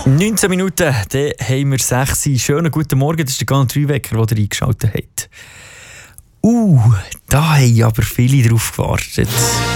19 Minuten, dann haben wir 6. Schönen guten Morgen, das ist der Kanal 3 Wecker, den ihr eingeschaltet habt. Da haben aber viele drauf gewartet.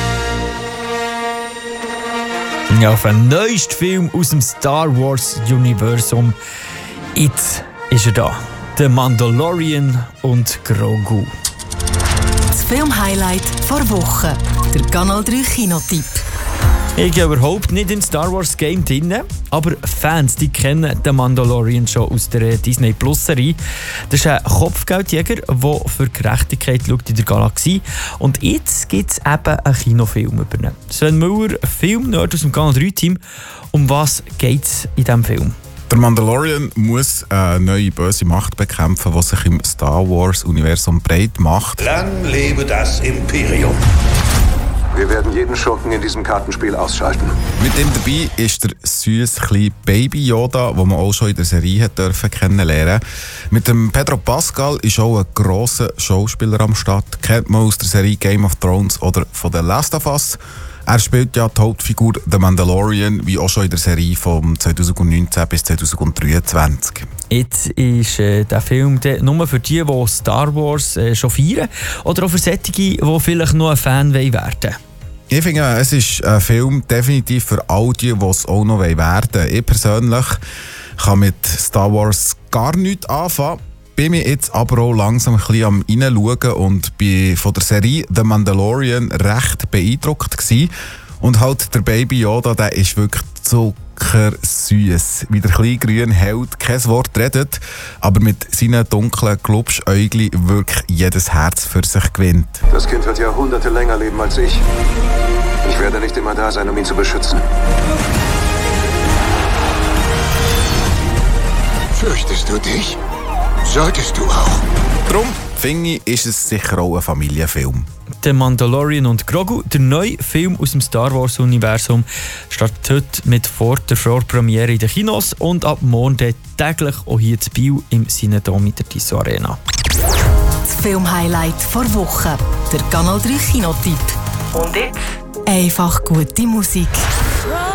Ja, auf den neuesten Film aus dem Star Wars Universum. Jetzt ist er da. The Mandalorian und Grogu. Das Filmhighlight vor Woche. Der Kanal 3 Kinotipp. Ich gehe überhaupt nicht in Star Wars Game drin, aber Fans die kennen den Mandalorian schon aus der Disney Plus Serie. Das ist ein Kopfgeldjäger, der für Gerechtigkeit schaut in der Galaxie. Und jetzt gibt es eben einen Kinofilm über ihn. Sven Müller, Filmnerd aus dem Kanal 3 Team. Um was geht es in diesem Film? Der Mandalorian muss eine neue böse Macht bekämpfen, die sich im Star Wars Universum breit macht. Lang lebe das Imperium! Wir werden jeden Schurken in diesem Kartenspiel ausschalten. Mit ihm dabei ist der süße kleine Baby Yoda, den man auch schon in der Serie kennenlernen durfte. Mit dem Pedro Pascal ist auch ein grosser Schauspieler am Start. Kennt man aus der Serie Game of Thrones oder von The Last of Us. Er spielt ja die Hauptfigur The Mandalorian, wie auch schon in der Serie von 2019 bis 2023. Jetzt ist der Film nur für die Star Wars schon feiern, oder auch für solche, die vielleicht noch ein Fan werden wollen? Ich finde, es ist ein Film definitiv für all die es auch noch werden wollen. Ich persönlich kann mit Star Wars gar nichts anfangen. Bin mir jetzt aber auch langsam ein bisschen am Reinschauen und bin von der Serie The Mandalorian recht beeindruckt gewesen. Und halt der Baby Yoda, der ist wirklich zuckersüß. Wie der kleine grüne Held kein Wort redet, aber mit seinen dunklen Glubschäugli wirklich jedes Herz für sich gewinnt. Das Kind wird Jahrhunderte länger leben als ich. Ich werde nicht immer da sein, um ihn zu beschützen. Fürchtest du dich? Solltest du auch. Darum finde ich, ist es sicher auch ein Familienfilm. «The Mandalorian und Grogu», der neue Film aus dem Star Wars Universum, startet heute mit der Vorpremiere in den Kinos und ab morgen täglich auch hier in Biel im Cinedom in der Tissot Arena. Das Filmhighlight vor Woche. Der Kanal 3 Kinotipp. Und jetzt einfach gute Musik.